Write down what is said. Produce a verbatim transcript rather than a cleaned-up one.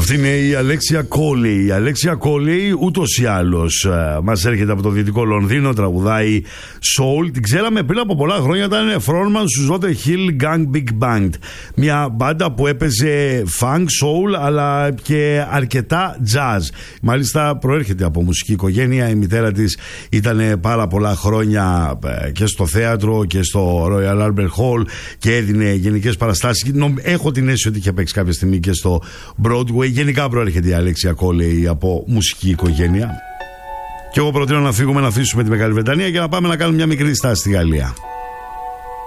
Αυτή είναι η Αλέξια Κόλεϊ. Η Αλέξια Κόλεϊ ούτως ή άλλως μας έρχεται από το δυτικό Λονδίνο, τραγουδάει soul. Την ξέραμε πριν από πολλά χρόνια, ήταν frontman στους Zotter Hill Gang Big Band. Μια μπάντα που έπαιζε funk, soul αλλά και αρκετά jazz. Μάλιστα προέρχεται από μουσική οικογένεια. Η μητέρα της ήταν πάρα πολλά χρόνια και στο θέατρο και στο Royal Albert Hall και έδινε γενικές παραστάσεις. Έχω την αίσθηση ότι είχε παίξει κάποια στιγμή και στο Broadway. Γενικά προέρχεται η Αλέξια Κόλεϊ από μουσική οικογένεια. Και εγώ προτείνω να φύγουμε, να αφήσουμε τη Μεγάλη Βρετανία και να πάμε να κάνουμε μια μικρή στάση στη Γαλλία.